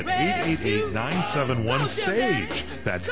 888-971-SAGE. That's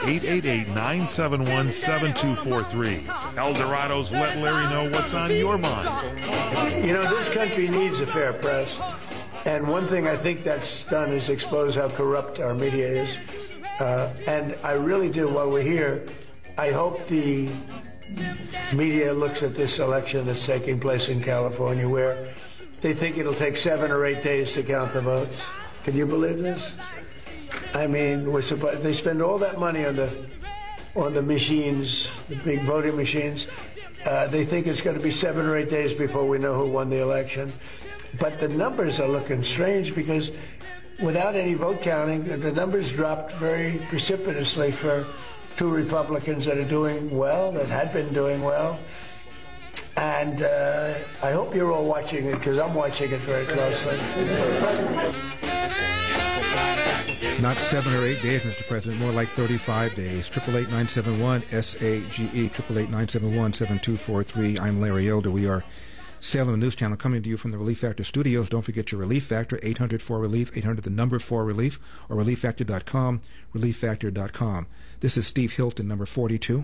888-971-7243. El Dorado's Let Larry Know What's on Your Mind. You know, this country needs a fair press. And one thing I think that's done is expose how corrupt our media is. And I really do, while we're here, I hope the media looks at this election that's taking place in California, where they think it'll take 7 or 8 days to count the votes. Can you believe this? I mean, they spend all that money on the machines, the big voting machines. They think it's going to be 7 or 8 days before we know who won the election. But the numbers are looking strange because without any vote counting, the numbers dropped very precipitously for 2 Republicans that are doing well, that had been doing well. And I hope you're all watching it, because I'm watching it very closely. Not 7 or 8 days, Mr. President, more like 35 days. 888-971-SAGE, 888-971-7243. I'm Larry Elder. We are Salem News Channel, coming to you from the Relief Factor studios. Don't forget your Relief Factor, 800-4RELIEF, 800 the number 4RELIEF, or ReliefFactor.com, ReliefFactor.com. This is Steve Hilton, number 42.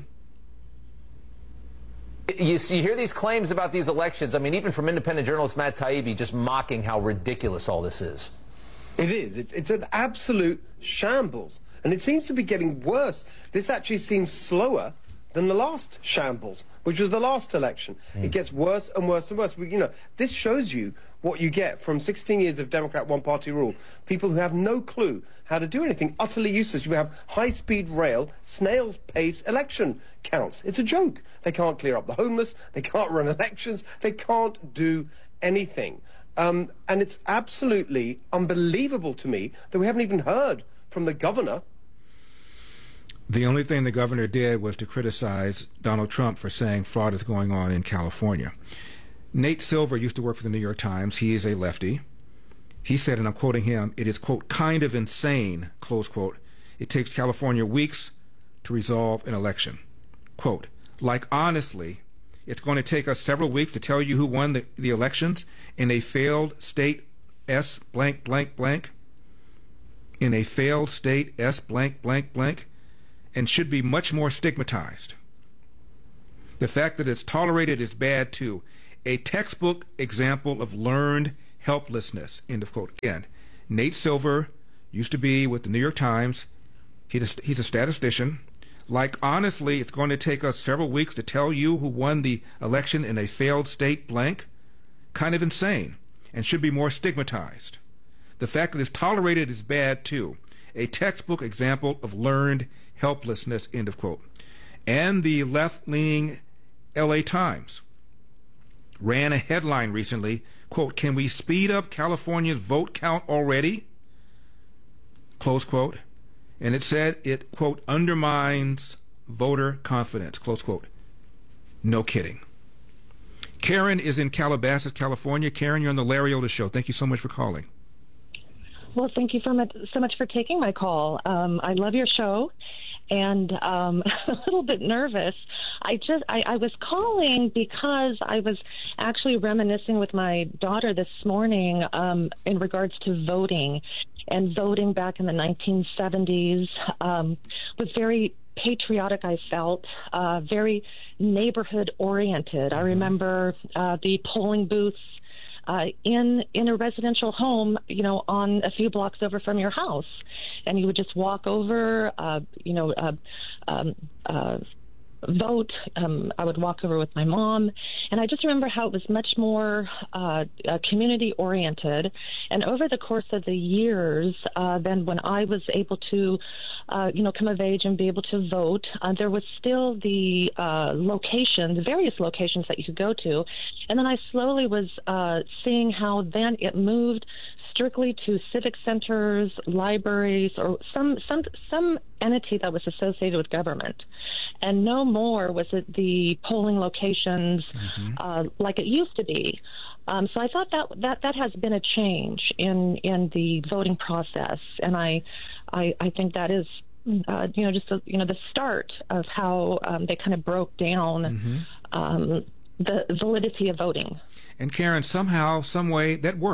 You hear these claims about these elections. I mean, even from independent journalist Matt Taibbi, just mocking how ridiculous all this is. It is. It's an absolute shambles. And it seems to be getting worse. This actually seems slower than the last shambles, which was the last election. It gets worse and worse and worse. You know, this shows you what you get from 16 years of Democrat one-party rule. People who have no clue how to do anything, utterly useless. You have high-speed rail, snail's pace election counts. It's a joke. They can't clear up the homeless. They can't run elections. They can't do anything. And it's absolutely unbelievable to me that we haven't even heard from the governor. The only thing the governor did was to criticize Donald Trump for saying fraud is going on in California. Nate Silver used to work for the New York Times. He is a lefty. He said, and I'm quoting him, "It is, quote, kind of insane, close quote. It takes California weeks to resolve an election. Quote, like, honestly, it's going to take us several weeks to tell you who won the elections in a failed state S blank blank blank. In a failed state S blank blank blank. And should be much more stigmatized. The fact that it's tolerated is bad too. A textbook example of learned helplessness," end of quote. Again, Nate Silver used to be with the New York Times. He's a statistician. Like, honestly, it's going to take us several weeks to tell you who won the election in a failed state blank. Kind of insane and should be more stigmatized. The fact that it's tolerated is bad too. A textbook example of learned helplessness, end of quote. And the left-leaning LA Times ran a headline recently, quote, "Can we speed up California's vote count already?" Close quote. And it said it, quote, "undermines voter confidence," close quote. No kidding. Karen is in Calabasas, California. Karen, you're on the Larry Elder Show. Thank you so much for calling. Well, thank you so much for taking my call. I love your show, and a little bit nervous. I was calling because I was actually reminiscing with my daughter this morning in regards to voting. And voting back in the 1970s was very patriotic, I felt, very neighborhood-oriented. I remember the polling booths in a residential home, you know, on a few blocks over from your house, and you would just walk over, vote. I would walk over with my mom, and I just remember how it was much more community oriented. And over the course of the years, then when I was able to, come of age and be able to vote, there was still the various locations that you could go to. And then I slowly was seeing how then it moved strictly to civic centers, libraries, or some entity that was associated with government. And no more was it the polling locations like it used to be. So I thought that has been a change in the voting process, and I think that is the start of how they kind of broke down the validity of voting. And Karen, somehow, some way, that worked.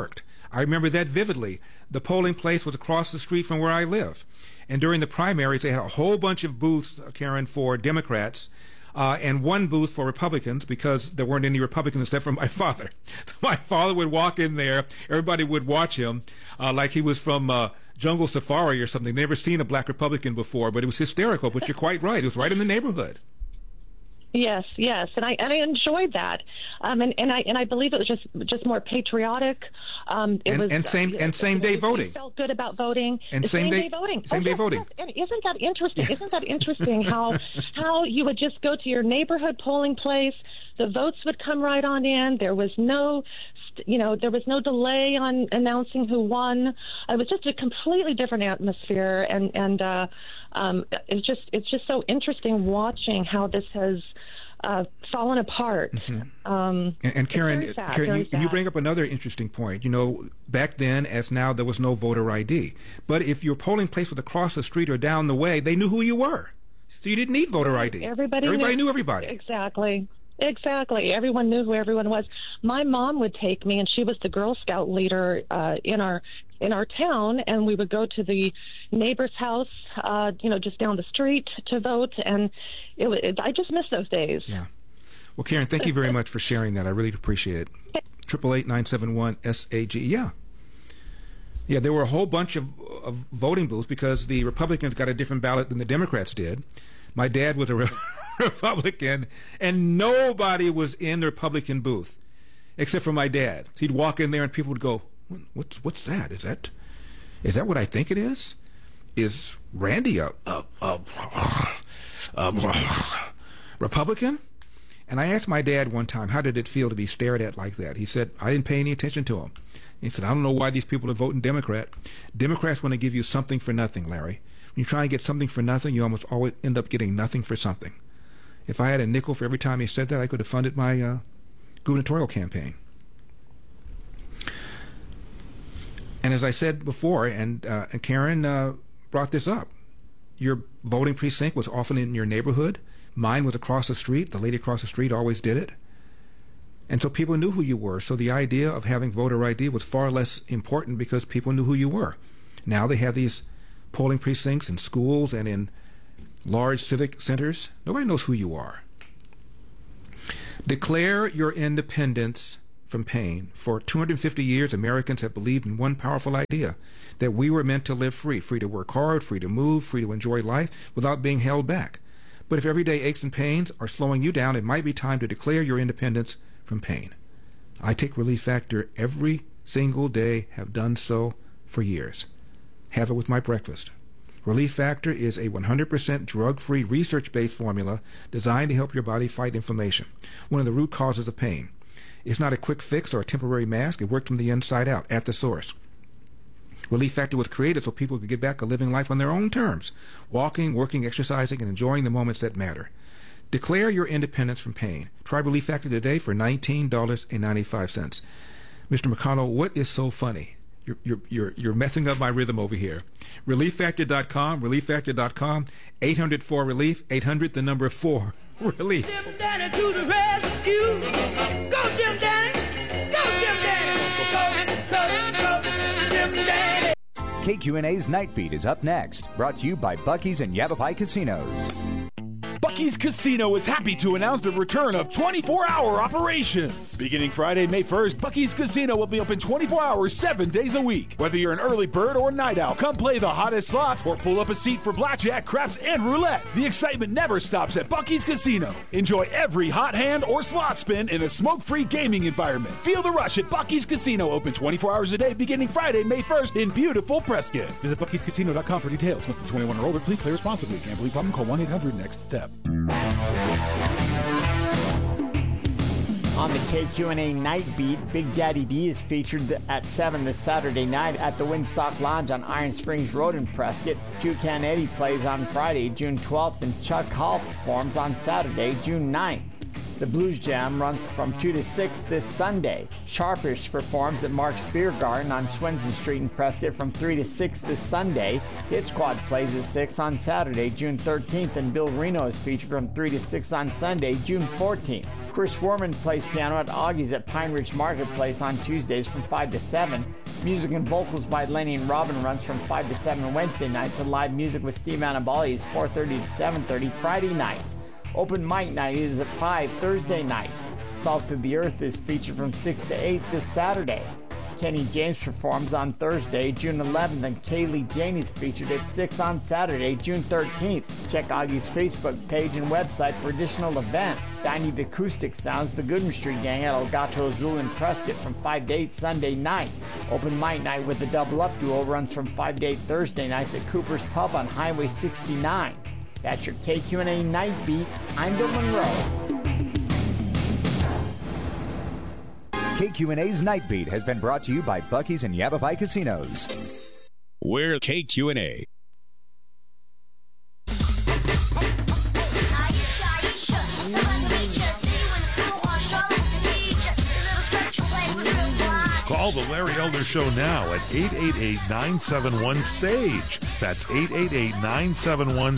I remember that vividly. The polling place was across the street from where I live. And during the primaries, they had a whole bunch of booths, Karen, for Democrats, and one booth for Republicans, because there weren't any Republicans except for my father. So my father would walk in there, everybody would watch him like he was from Jungle Safari or something. Never seen a black Republican before, but it was hysterical. But you're quite right. It was right in the neighborhood. Yes, and I enjoyed that, and I believe it was just more patriotic. Same day voting. Felt good about voting. And same day voting. Same day voting. Yes. And isn't that interesting? Isn't that interesting how you would just go to your neighborhood polling place, the votes would come right on in. There was no delay on announcing who won. It was just a completely different atmosphere, and it's just so interesting watching how this has fallen apart. Mm-hmm. And Karen, you bring up another interesting point. Back then, as now, there was no voter ID. But if your polling place was across the street or down the way, they knew who you were. So you didn't need voter ID. Everybody knew everybody. Exactly. Everyone knew who everyone was. My mom would take me, and she was the Girl Scout leader in our town, and we would go to the neighbor's house, just down the street to vote, and I just miss those days. Yeah. Well, Karen, thank you very much for sharing that. I really appreciate it. 888-971-SAG. Yeah, there were a whole bunch of voting booths because the Republicans got a different ballot than the Democrats did. My dad was a Republican, and nobody was in the Republican booth except for my dad. He'd walk in there, and people would go, "What's that? Is that what I think it is? Is Randy a Republican?" And I asked my dad one time, how did it feel to be stared at like that? He said, I didn't pay any attention to him. He said, I don't know why these people are voting Democrat. Democrats want to give you something for nothing, Larry. When you try and get something for nothing, you almost always end up getting nothing for something. If I had a nickel for every time he said that, I could have funded my gubernatorial campaign. And as I said before, and Karen brought this up, your voting precinct was often in your neighborhood. Mine was across the street. The lady across the street always did it. And so people knew who you were. So the idea of having voter ID was far less important because people knew who you were. Now they have these polling precincts in schools and in large civic centers. Nobody knows who you are. Declare your independence from pain. For 250 years, Americans have believed in one powerful idea, that we were meant to live free to work hard, free to move, free to enjoy life without being held back. But if everyday aches and pains are slowing you down, it might be time to declare your independence from pain. I take Relief Factor every single day, have done so for years. Have it with my breakfast. Relief Factor is a 100% drug-free, research-based formula designed to help your body fight inflammation, one of the root causes of pain. It's not a quick fix or a temporary mask. It works from the inside out, at the source. Relief Factor was created so people could get back to living life on their own terms, walking, working, exercising, and enjoying the moments that matter. Declare your independence from pain. Try Relief Factor today for $19.95. Mr. McConnell, what is so funny? You're messing up my rhythm over here. ReliefFactor.com, ReliefFactor.com, 800-4-RELIEF, 800 the number 4 relief. Jim Danny to the rescue. Go Jim Danny. Go Jim Danny. Go Jim Danny. KQNA's Night Beat is up next, brought to you by Buc-ee's and Yavapai Casinos. Buc-ee's Casino is happy to announce the return of 24-hour operations. Beginning Friday, May 1st, Buc-ee's Casino will be open 24 hours, 7 days a week. Whether you're an early bird or a night owl, come play the hottest slots or pull up a seat for blackjack, craps, and roulette. The excitement never stops at Buc-ee's Casino. Enjoy every hot hand or slot spin in a smoke-free gaming environment. Feel the rush at Buc-ee's Casino, open 24 hours a day beginning Friday, May 1st in beautiful Prescott. Visit Buc-ee'sCasino.com for details. Must be 21 or older. Please play responsibly. Gambling problem? Call 1-800-NEXT-STEP. On the KQNA Night Beat, Big Daddy D is featured at 7 this Saturday night at the Windsock Lounge on Iron Springs Road in Prescott. Toucan Eddie plays on Friday, June 12th, and Chuck Hall performs on Saturday, June 9th. The Blues Jam runs from 2 to 6 this Sunday. Sharpish performs at Mark's Beer Garden on Swenson Street in Prescott from 3 to 6 this Sunday. Hit Squad plays at 6 on Saturday, June 13th, and Bill Reno is featured from 3 to 6 on Sunday, June 14th. Chris Warman plays piano at Augie's at Pine Ridge Marketplace on Tuesdays from 5 to 7. Music and vocals by Lenny and Robin runs from 5 to 7 Wednesday nights, and live music with Steve Annabali is 4:30 to 7:30 Friday nights. Open mic night is at 5 Thursday nights. Salt of the Earth is featured from 6 to 8 this Saturday. Kenny James performs on Thursday, June 11th, and Kaylee Jane is featured at 6 on Saturday, June 13th. Check Augie's Facebook page and website for additional events. Dining the Acoustic Sounds, the Goodman Street Gang at El Gato Azul in Prescott from 5 to 8 Sunday night. Open mic night with the Double Up Duo runs from 5 to 8 Thursday nights at Cooper's Pub on Highway 69. That's your KQNA Night Beat. I'm Bill Monroe. KQNA's Night Beat has been brought to you by Buc-ee's and Yavapai Casinos. We're KQNA. Call the Larry Elder Show now at 888-971-SAGE. That's 888-971-7243.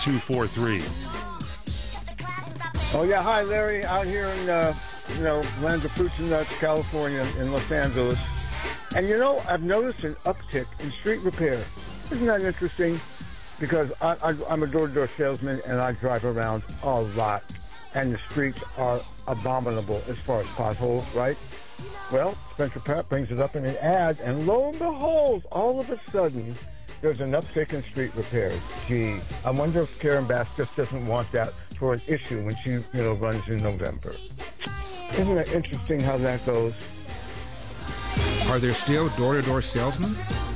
Oh, yeah. Hi, Larry. Out here in, land of fruits and nuts, California, in Los Angeles. And, I've noticed an uptick in street repair. Isn't that interesting? Because I'm a door-to-door salesman, and I drive around a lot. And the streets are abominable as far as potholes, right? Well, Spencer Pratt brings it up in an ad, and lo and behold, all of a sudden, there's an uptick in street repairs. Gee, I wonder if Karen Bass just doesn't want that for an issue when she, runs in November. Isn't it interesting how that goes? Are there still door-to-door salesmen?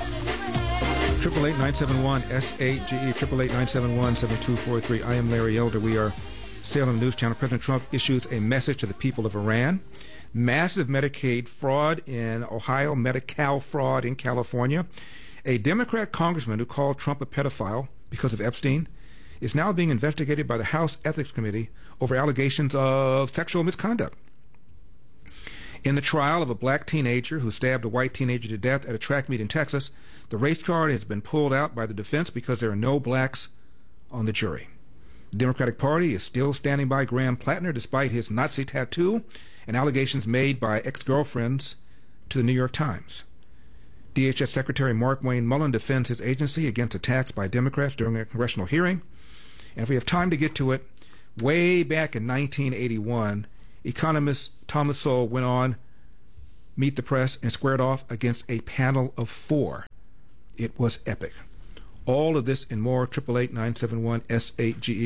888-971-SAGE, 888-971-7243. I am Larry Elder. We are Salem News Channel. President Trump issues a message to the people of Iran. Massive Medicaid fraud in Ohio, Medi-Cal fraud in California. A Democrat congressman who called Trump a pedophile because of Epstein is now being investigated by the House Ethics Committee over allegations of sexual misconduct. In the trial of a black teenager who stabbed a white teenager to death at a track meet in Texas, the race card has been pulled out by the defense because there are no blacks on the jury. The Democratic Party is still standing by Graham Plattner despite his Nazi tattoo and allegations made by ex-girlfriends to the New York Times. DHS Secretary Mark Wayne Mullen defends his agency against attacks by Democrats during a congressional hearing. And if we have time to get to it, way back in 1981, economist Thomas Sowell went on Meet the Press and squared off against a panel of 4. It was epic. All of this and more, 888-971-SAGE,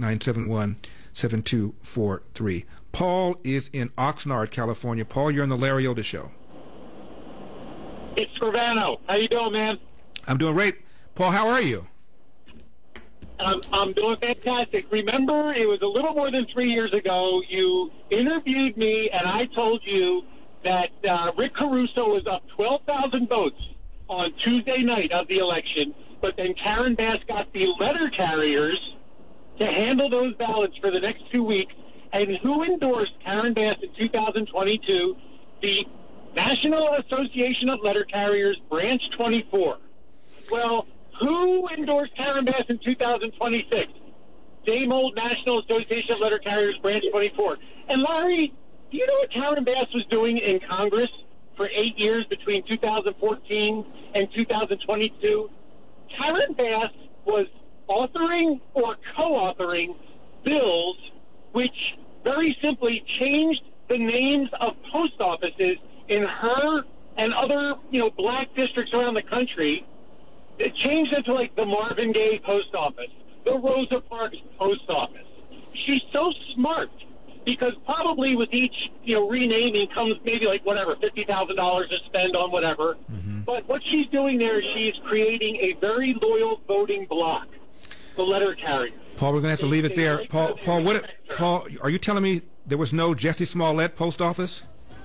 888-971-7243. Paul is in Oxnard, California. Paul, you're on the Larry Elder Show. It's Scrivano. How you doing, man? I'm doing great. Paul, how are you? I'm doing fantastic. Remember, it was a little more than 3 years ago, you interviewed me, and I told you that Rick Caruso was up 12,000 votes on Tuesday night of the election, but then Karen Bass got the letter carriers to handle those ballots for the next 2 weeks. And who endorsed Karen Bass in 2022? The National Association of Letter Carriers, Branch 24. Well, who endorsed Karen Bass in 2026? Same old National Association of Letter Carriers, Branch 24. And Larry, do you know what Karen Bass was doing in Congress for 8 years between 2014 and 2022? Karen Bass was authoring or co-authoring bills which very simply changed the names of post offices in her and other, black districts around the country. It changed it to like the Marvin Gaye post office, the Rosa Parks post office. She's so smart because probably with each, renaming comes maybe like whatever, $50,000 to spend on whatever. Mm-hmm. But what she's doing there is she's creating a very loyal voting bloc, the letter carrier. Paul, we're going to have to leave it there. Paul, Paul, are you telling me there was no Jesse Smollett post office?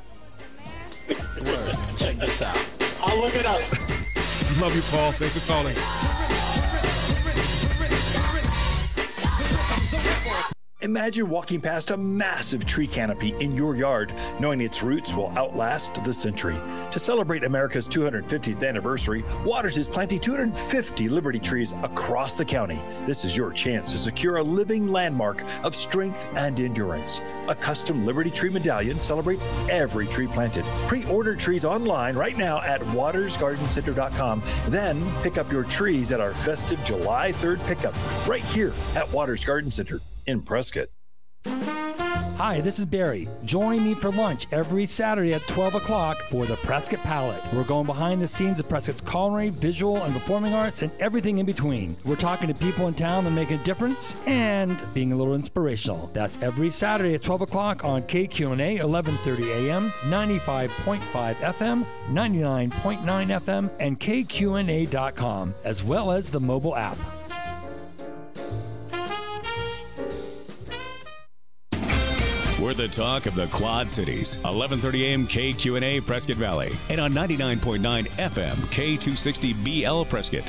Check this out. I'll look it up. Love you, Paul. Thanks for calling. Imagine walking past a massive tree canopy in your yard, knowing its roots will outlast the century. To celebrate America's 250th anniversary, Waters is planting 250 Liberty trees across the county. This is your chance to secure a living landmark of strength and endurance. A custom Liberty Tree medallion celebrates every tree planted. Pre-order trees online right now at watersgardencenter.com. Then pick up your trees at our festive July 3rd pickup right here at Waters Garden Center in Prescott. Hi, this is Barry. Join me for lunch every Saturday at 12 o'clock for the Prescott Palette. We're going behind the scenes of Prescott's culinary, visual, and performing arts, and everything in between. We're talking to people in town that make a difference and being a little inspirational. That's every Saturday at 12 o'clock on KQNA, 1130 AM, 95.5 FM, 99.9 FM, and KQNA.com, as well as the mobile app. We're the talk of the Quad Cities. 1130 AM KQNA Prescott Valley. And on 99.9 FM K260BL Prescott.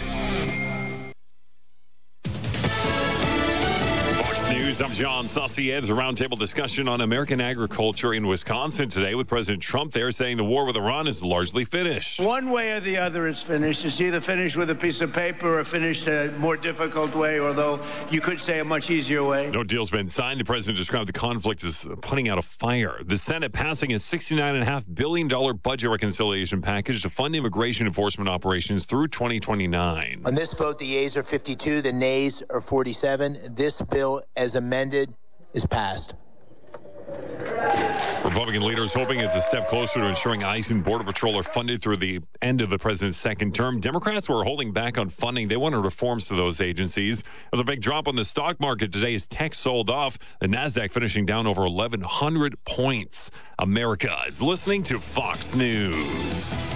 Fox News, I'm John Saucier. There's a roundtable discussion on American agriculture in Wisconsin today with President Trump there saying the war with Iran is largely finished. One way or the other is finished. It's either finished with a piece of paper or finished a more difficult way, although you could say a much easier way. No deal's been signed. The president described the conflict as putting out a fire. The Senate passing a $69.5 billion budget reconciliation package to fund immigration enforcement operations through 2029. On this vote, the yeas are 52, the nays are 47. This bill, as amended, is passed. Republican leaders hoping it's a step closer to ensuring ICE and Border Patrol are funded through the end of the president's second term. Democrats were holding back on funding. They wanted reforms to those agencies. There's a big drop on the stock market today as tech sold off. The NASDAQ finishing down over 1,100 points. America is listening to Fox News.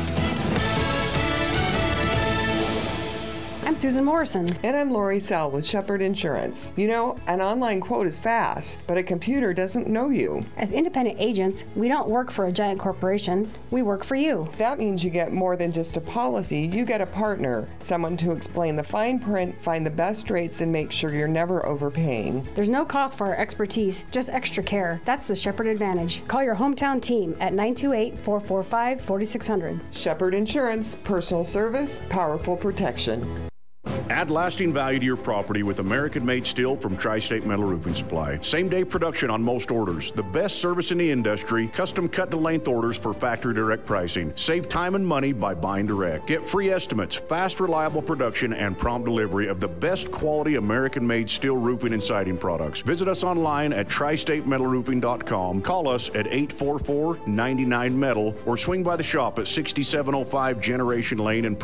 I'm Susan Morrison. And I'm Lori Sell with Shepherd Insurance. You know, an online quote is fast, but a computer doesn't know you. As independent agents, we don't work for a giant corporation. We work for you. That means you get more than just a policy. You get a partner, someone to explain the fine print, find the best rates, and make sure you're never overpaying. There's no cost for our expertise, just extra care. That's the Shepherd Advantage. Call your hometown team at 928-445-4600. Shepherd Insurance, personal service, powerful protection. Add lasting value to your property with American-made steel from Tri-State Metal Roofing Supply. Same-day production on most orders. The best service in the industry. Custom cut-to-length orders for factory direct pricing. Save time and money by buying direct. Get free estimates, fast, reliable production, and prompt delivery of the best quality American-made steel roofing and siding products. Visit us online at tristatemetalroofing.com. Call us at 844-99-METAL or swing by the shop at 6705 Generation Lane in